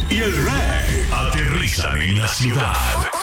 y el Rey aterrizan en la ciudad.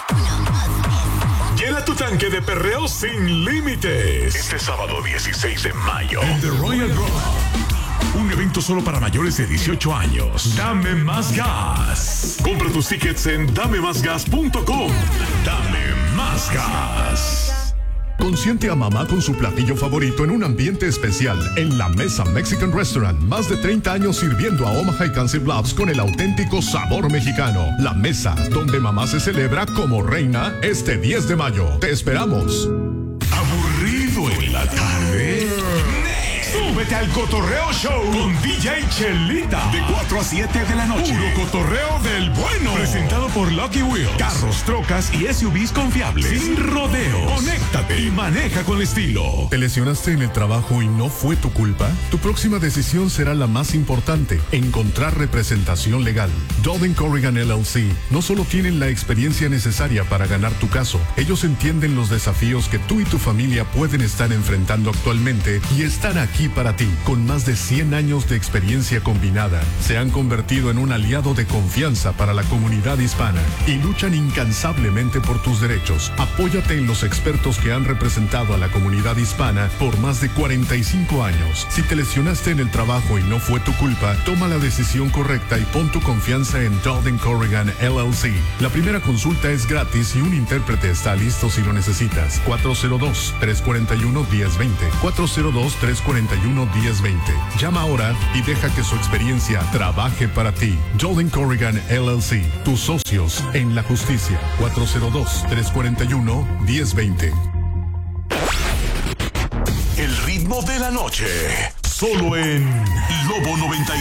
Llena tu tanque de perreo sin límites. Este sábado 16 de mayo en The Royal Rock. Un evento solo para mayores de 18 años. Dame Más Gas. Compra tus tickets en damemasgas.com. Dame Más Gas. Consiente a mamá con su platillo favorito en un ambiente especial en La Mesa Mexican Restaurant. Más de 30 años sirviendo a Omaha y Council Bluffs con el auténtico sabor mexicano. La Mesa, donde mamá se celebra como reina este 10 de mayo. Te esperamos. ¿Aburrido en la tarde? Súbete al Cotorreo Show con DJ Chelita. De 4 a 7 de la noche. Puro cotorreo del bueno. Presentado por Lucky Wheels. Carros, trocas y SUVs confiables. Sin rodeos. Conéctate y maneja con estilo. ¿Te lesionaste en el trabajo y no fue tu culpa? Tu próxima decisión será la más importante. Encontrar representación legal. Dowden Corrigan LLC no solo tienen la experiencia necesaria para ganar tu caso, ellos entienden los desafíos que tú y tu familia pueden estar enfrentando actualmente y están aquí para ti. Con más de 100 años de experiencia combinada, se han convertido en un aliado de confianza para la comunidad hispana y luchan incansablemente por tus derechos. Apóyate en los expertos que han representado a la comunidad hispana por más de 45 años. Si te lesionaste en el trabajo y no fue tu culpa, toma la decisión correcta y pon tu confianza en Dowden Corrigan LLC. La primera consulta es gratis y un intérprete está listo si lo necesitas. 402-341-1020. 402-341-1020. Llama ahora y deja que su experiencia trabaje para ti. Dowden Corrigan LLC, tus socios en la justicia. 402-341-1020. El ritmo de la noche. Solo en Lobo 90.